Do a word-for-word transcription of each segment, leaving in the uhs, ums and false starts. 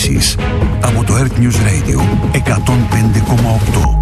ειδήσεις από το Earth News Radio εκατόν πέντε κόμμα οκτώ.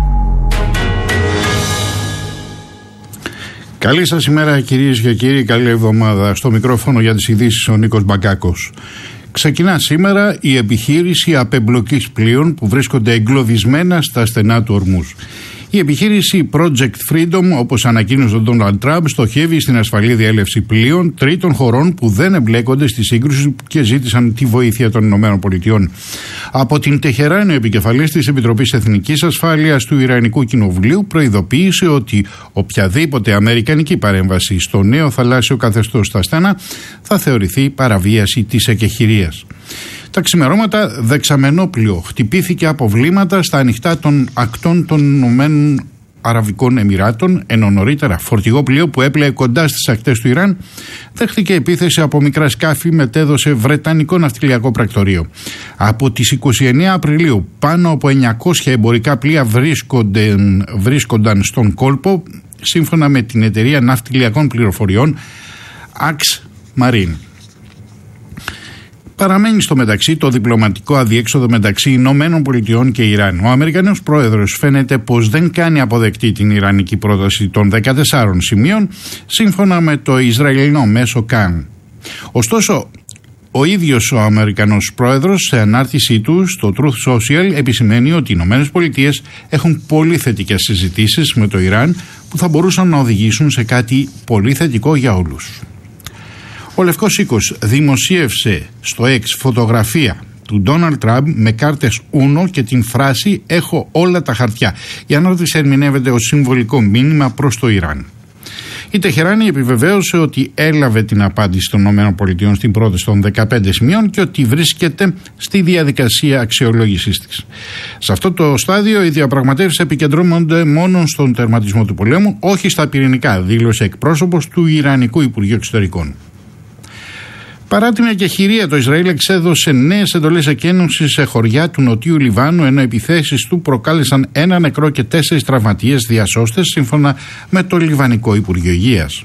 Καλή σας ημέρα κυρίες και κύριοι, καλή εβδομάδα. Στο μικρόφωνο για τις ειδήσεις ο Νίκος Μπακάκος. Ξεκινά σήμερα η επιχείρηση απεμπλοκής πλοίων που βρίσκονται εγκλωβισμένα στα στενά του Ορμούζ. Η επιχείρηση Project Freedom, όπως ανακοίνωσε ο Ντόναλντ Τραμπ, στοχεύει στην ασφαλή διέλευση πλοίων τρίτων χωρών που δεν εμπλέκονται στη σύγκρουση και ζήτησαν τη βοήθεια των ΗΠΑ. Από την Τεχεράνη, ο επικεφαλής της Επιτροπής Εθνικής Ασφάλειας του Ιρανικού Κοινοβουλίου προειδοποίησε ότι οποιαδήποτε αμερικανική παρέμβαση στο νέο θαλάσσιο καθεστώς στα στένα θα θεωρηθεί παραβίαση της εκεχηρίας. Τα ξημερώματα δεξαμενό πλοίο χτυπήθηκε από βλήματα στα ανοιχτά των ακτών των Ηνωμένων Αραβικών Εμιράτων, ενώ νωρίτερα φορτηγό πλοίο που έπλεε κοντά στις ακτές του Ιράν δέχτηκε επίθεση από μικρά σκάφη, μετέδωσε βρετανικό ναυτιλιακό πρακτορείο. Από τις είκοσι εννέα Απριλίου πάνω από εννιακόσια εμπορικά πλοία βρίσκονταν, βρίσκονταν στον κόλπο, σύμφωνα με την εταιρεία ναυτιλιακών πληροφοριών Ax Marine. Παραμένει στο μεταξύ το διπλωματικό αδιέξοδο μεταξύ Ηνωμένων Πολιτειών και Ιράν. Ο Αμερικανός πρόεδρος φαίνεται πως δεν κάνει αποδεκτή την ιρανική πρόταση των δεκατεσσάρων σημείων, σύμφωνα με το Ισραηλινό μέσο Καν. Ωστόσο, ο ίδιος ο Αμερικανός πρόεδρος σε ανάρτησή του στο Truth Social επισημαίνει ότι οι Ηνωμένες Πολιτείες έχουν πολύ θετικές συζητήσεις με το Ιράν που θα μπορούσαν να οδηγήσουν σε κάτι πολύ θετικό για όλους. Ο Λευκός Οίκος δημοσίευσε στο X φωτογραφία του Ντόναλντ Τραμπ με κάρτες Uno και την φράση «Έχω όλα τα χαρτιά», η ανάρτηση ερμηνεύεται ως συμβολικό μήνυμα προς το Ιράν. Η Τεχεράνη επιβεβαίωσε ότι έλαβε την απάντηση των ΗΠΑ στην πρόταση των δεκαπέντε σημείων και ότι βρίσκεται στη διαδικασία αξιολόγησής της. Σε αυτό το στάδιο οι διαπραγματεύσεις επικεντρώνονται μόνο στον τερματισμό του πολέμου, όχι στα πυρηνικά, δήλωσε εκπρόσωπος του Ιρανικού Υπουργείου Εξωτερικών. Παρά την εκεχηρία, το Ισραήλ εξέδωσε νέες εντολές εκένωσης σε χωριά του νοτιού Λιβάνου, ενώ επιθέσεις του προκάλεσαν ένα νεκρό και τέσσερις τραυματίες διασώστες, σύμφωνα με το Λιβανικό Υπουργείο Υγείας.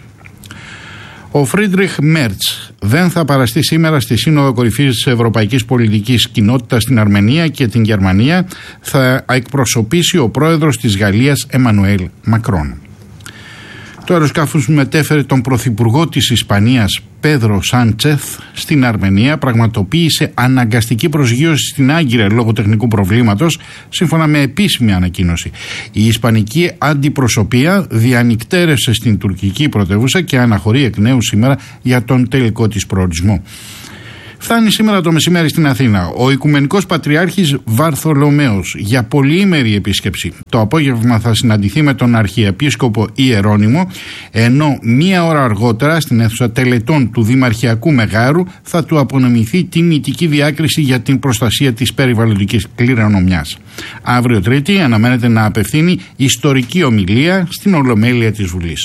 Ο Φρίντριχ Μέρτς δεν θα παραστεί σήμερα στη Σύνοδο Κορυφής της Ευρωπαϊκής Πολιτικής Κοινότητας στην Αρμενία και την Γερμανία. Θα εκπροσωπήσει ο πρόεδρος της Γαλλίας Εμμανουέλ Μακρόν. Το αεροσκάφος μετέφερε τον πρωθυπουργό της Ισπανίας Πέδρο Σάντσεθ στην Αρμενία, πραγματοποίησε αναγκαστική προσγείωση στην Άγκυρα λόγω τεχνικού προβλήματος, σύμφωνα με επίσημη ανακοίνωση. Η ισπανική αντιπροσωπεία διανυκτέρευσε στην τουρκική πρωτεύουσα και αναχωρεί εκ νέου σήμερα για τον τελικό της προορισμό. Φτάνει σήμερα το μεσημέρι στην Αθήνα ο Οικουμενικός Πατριάρχης Βαρθολομαίος για πολυήμερη επίσκεψη. Το απόγευμα θα συναντηθεί με τον Αρχιεπίσκοπο Ιερώνυμο, ενώ μία ώρα αργότερα στην αίθουσα τελετών του Δημαρχιακού Μεγάρου θα του απονεμηθεί τιμητική διάκριση για την προστασία της περιβαλλοντικής κληρονομιάς. Αύριο Τρίτη αναμένεται να απευθύνει ιστορική ομιλία στην Ολομέλεια της Βουλής.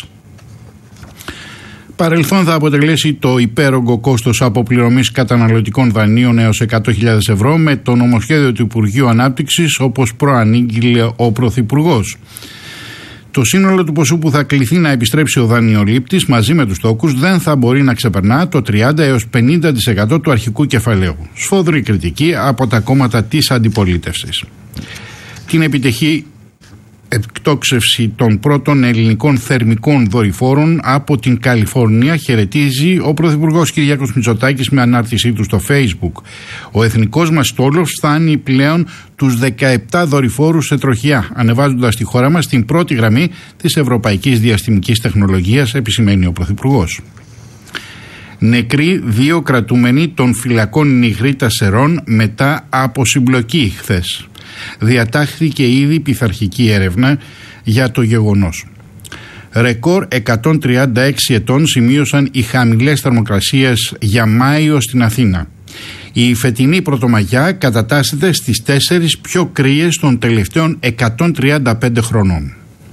Παρελθόν θα αποτελέσει το υπέρογκο κόστος αποπληρωμής καταναλωτικών δανείων έως εκατό χιλιάδες ευρώ με το νομοσχέδιο του Υπουργείου Ανάπτυξης, όπως προανήγγειλε ο Πρωθυπουργός. Το σύνολο του ποσού που θα κληθεί να επιστρέψει ο δανειολήπτης μαζί με τους τόκους δεν θα μπορεί να ξεπερνά το τριάντα έως πενήντα τοις εκατό του αρχικού κεφαλαίου. Σφοδρή κριτική από τα κόμματα της αντιπολίτευσης. Την επιτυχή εκτόξευση των πρώτων ελληνικών θερμικών δορυφόρων από την Καλιφόρνια χαιρετίζει ο Πρωθυπουργός Κυριάκος Μητσοτάκης με ανάρτησή του στο Facebook. Ο εθνικός μας στόλος φτάνει πλέον τους δεκαεπτά δορυφόρους σε τροχιά, ανεβάζοντας τη χώρα μας στην πρώτη γραμμή της ευρωπαϊκής διαστημικής τεχνολογίας, επισημαίνει ο Πρωθυπουργός. Νεκροί δύο κρατούμενοι των φυλακών Νιγρήτα Σερών μετά από συμπλοκή χθες. Διατάχθηκε ήδη πειθαρχική έρευνα για το γεγονός. Ρεκόρ εκατόν τριάντα έξι ετών σημείωσαν οι χαμηλές θερμοκρασίες για Μάιο στην Αθήνα. Η φετινή πρωτομαγιά κατατάσσεται στις τέσσερις πιο κρύες των τελευταίων εκατόν τριάντα πέντε χρονών.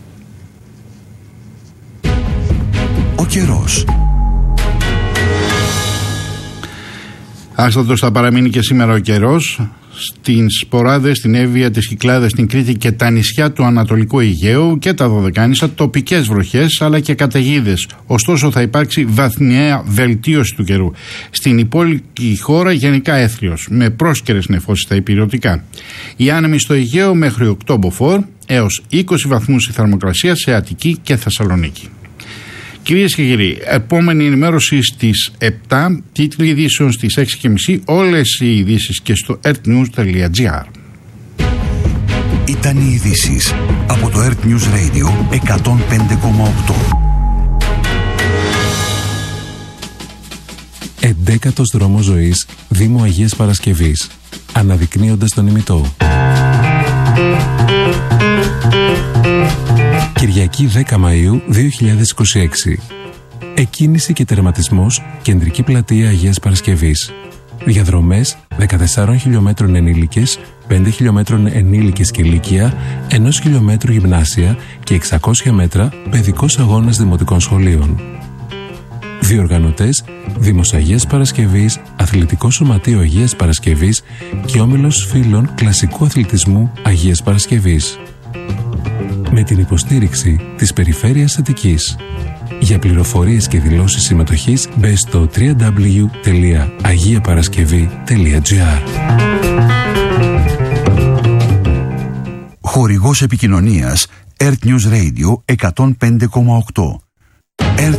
Ο καιρός. Άστατος θα παραμείνει και σήμερα ο καιρός. στις Ποράδες, στην Εύβοια, τις Κυκλάδες, στην Κρήτη και τα νησιά του Ανατολικού Αιγαίου και τα Δωδεκάνησα τοπικές βροχές αλλά και καταιγίδες. Ωστόσο θα υπάρξει βαθμιαία βελτίωση του καιρού. Στην υπόλοιπη χώρα γενικά έθριος, με πρόσκαιρες νεφώσεις στα υπηρετικά. Οι άνεμοι στο Αιγαίο μέχρι οκτώ μποφόρ έως είκοσι βαθμούς η θερμοκρασία σε Αττική και Θεσσαλονίκη. Κυρίες και κύριοι, επόμενη ενημέρωση στις επτά, τίτλοι ειδήσεων στις έξι και μισή, όλες οι ειδήσεις και στο earthnews τελεία gr. Ήταν οι ειδήσεις από το Earth News Radio εκατόν πέντε κόμμα οκτώ. Εντέκατος δρόμος ζωής, Δήμου Αγίας Παρασκευής, αναδεικνύοντας τον ημιτό. Κυριακή δέκα Μαΐου δύο χιλιάδες είκοσι έξι. Εκκίνηση και τερματισμός, Κεντρική Πλατεία Αγίας Παρασκευής. Διαδρομές δεκατεσσάρων χιλιόμετρων ενήλικες, πέντε χιλιόμετρων ενήλικες και ηλικία, ενός χιλιόμετρου γυμνάσια και εξακόσια μέτρα παιδικός αγώνας δημοτικών σχολείων. Διοργανωτές Δήμος Αγίας Παρασκευής, Αθλητικό Σωματείο Αγίας Παρασκευής και Όμιλος Φίλων Κλασικού Αθλητισμού Αγίας Παρασκευής. Με την υποστήριξη της Περιφέρειας Αττικής. Για πληροφορίες και δηλώσεις συμμετοχής μπε στο double-u double-u double-u τελεία αγία παρασκευή τελεία gr. Χορηγός επικοινωνίας Earth News Radio εκατόν πέντε κόμμα οκτώ. Earth